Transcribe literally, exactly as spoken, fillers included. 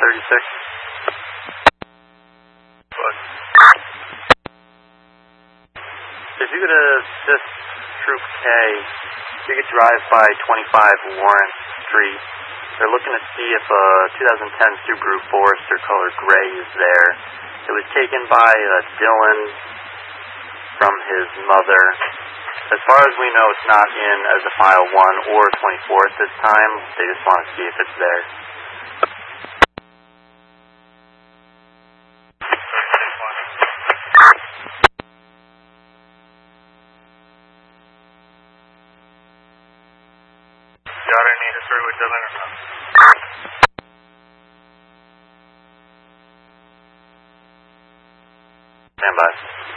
thirty-six. What? If you could assist Troop K, if you could drive by twenty-five Lawrence Street. They're looking to see if a two thousand ten Subaru Forester color gray is there. It was taken by uh, Dylan from his mother. As far as we know, it's not in as a file one or twenty-four at this time. They just want to see if it's there. Got any history with Dylan or not? Stand by.